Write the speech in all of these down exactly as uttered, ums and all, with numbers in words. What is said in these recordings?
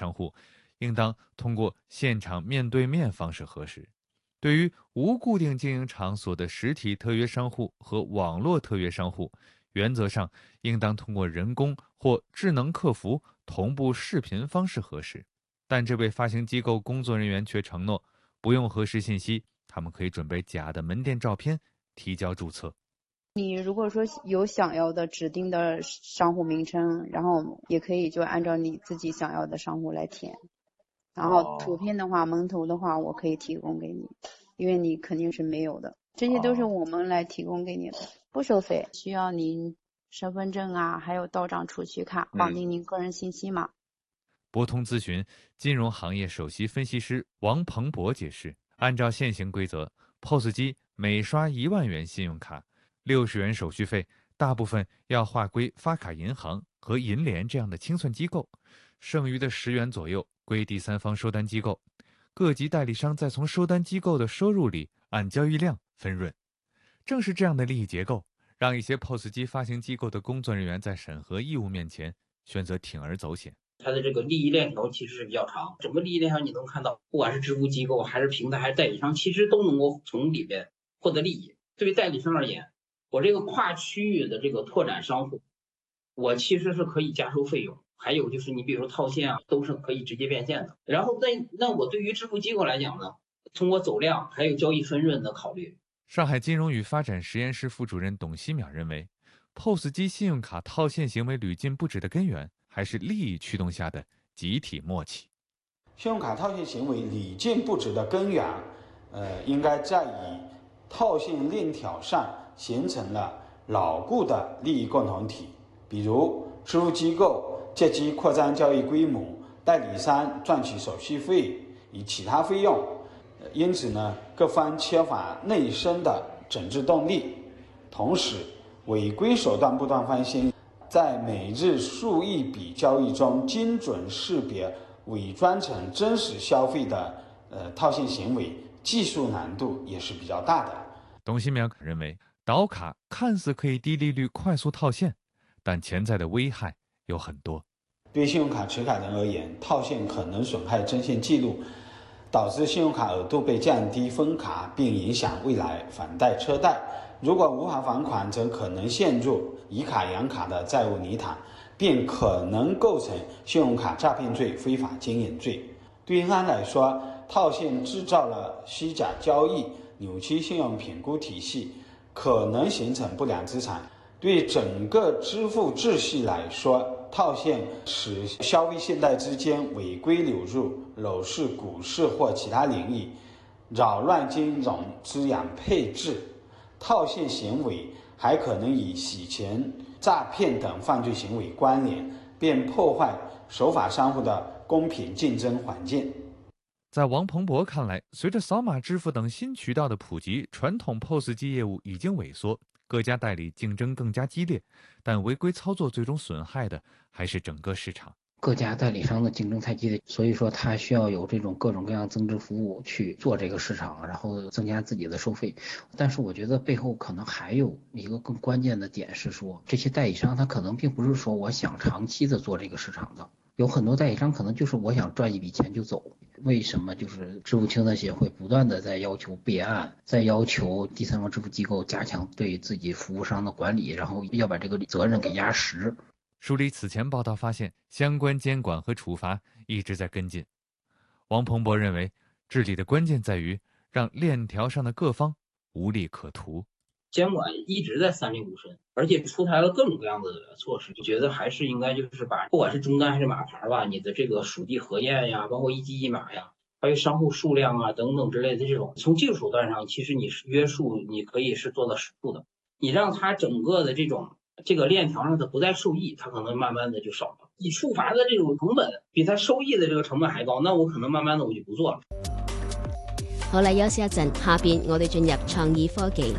商户，应当通过现场面对面方式核实。对于无固定经营场所的实体特约商户和网络特约商户，原则上应当通过人工或智能客服同步视频方式核实。但这位发行机构工作人员却承诺，不用核实信息，他们可以准备假的门店照片提交注册。 你如果说有想要的指定的商户名称，然后也可以就按照你自己想要的商户来填。然后图片的话，蒙图的话，我可以提供给你，因为你肯定是没有的，这些都是我们来提供给你的，不收费。需要您身份证啊，还有到账储蓄卡，绑定您个人信息码。 博通咨询金融行业首席分析师王鹏博解释，按照现行规则 ，P O S 机每刷一万元信用卡，六十元手续费，大部分要划归发卡银行和银联这样的清算机构，剩余的十元左右归第三方收单机构，各级代理商再从收单机构的收入里按交易量分润。正是这样的利益结构，让一些 P O S 机发行机构的工作人员在审核义务面前选择铤而走险。 它的这个利益链条其实是比较长，整个利益链条你能看到，不管是支付机构还是平台还是代理商，其实都能够从里边获得利益。对于代理商而言，我这个跨区域的这个拓展商户，我其实是可以加收费用，还有就是你比如说套现啊，都是可以直接变现的。然后那那我对于支付机构来讲呢，通过走量还有交易分润的考虑。 上海金融与发展实验室副主任董希淼认为 ，P O S 机信用卡套现行为屡禁不止的根源，还是利益驱动下的集体默契。 信用卡套现行为屡禁不止的根源，呃，应该在于套现链条上形成了牢固的利益共同体，比如支付机构借机扩张交易规模，代理商赚取手续费与其他费用，因此呢，各方缺乏内生的整治动力。同时，违规手段不断翻新，在每日数亿笔交易中精准识别伪装成真实消费的呃套现行为，技术难度也是比较大的。 董希淼认为，导卡看似可以低利率快速套现，但潜在的危害有很多。 对信用卡持卡人而言，套现可能损害征信记录，导致信用卡额度被降低分卡，并影响未来返贷车贷。如果无法还款，则可能陷入以卡养卡的债务泥潭，并可能构成信用卡诈骗罪、非法经营罪。对银行来说，套现制造了虚假交易，扭曲信用评估体系，可能形成不良资产。对整个支付秩序来说，套现使消费信贷之间违规流入楼市、股市或其他领域，扰乱金融资源配置。套现行为还可能与洗钱、诈骗等犯罪行为关联，并破坏守法商户的公平竞争环境。 在王鹏博看来，随着扫码支付等新渠道的普及，传统 P O S 机业务已经萎缩，各家代理竞争更加激烈，但违规操作最终损害的还是整个市场。 各家代理商的竞争太激烈，所以说它需要有这种各种各样增值服务去做这个市场，然后增加自己的收费。但是我觉得背后可能还有一个更关键的点是说，这些代理商他可能并不是说我想长期的做这个市场的，有很多代理商可能就是我想赚一笔钱就走。为什么就是支付清算协会不断的在要求备案，在要求第三方支付机构加强对自己服务商的管理，然后要把这个责任给压实。 梳理此前报道发现，相关监管和处罚一直在跟进。王鹏博认为，治理的关键在于让链条上的各方无利可图。 监管一直在三令五申，而且出台了各种各样的措施，就觉得还是应该就是把不管是终端还是码牌吧，你的这个属地核验呀，包括一机一码呀，还有商户数量啊等等之类的这种，从技术手段上，其实你是约束，你可以是做到实处的。你让它整个的这种这个链条上它不再受益，它可能慢慢的就少了。你处罚的这种成本比它收益的这个成本还高，那我可能慢慢的我就不做了。 好啦，休息一陣，下邊我哋進入創意科技。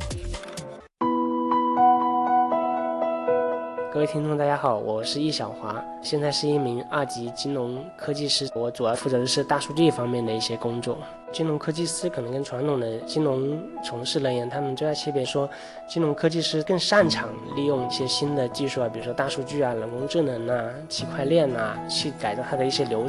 各位听众大家好，我是易小华，现在是一名二级金融科技师，我主要负责的是大数据方面的一些工作。金融科技师可能跟传统的金融从事人员他们最大区别说，金融科技师更擅长利用一些新的技术啊，比如说大数据啊、人工智能啊、区块链啊，去改造它的一些流程。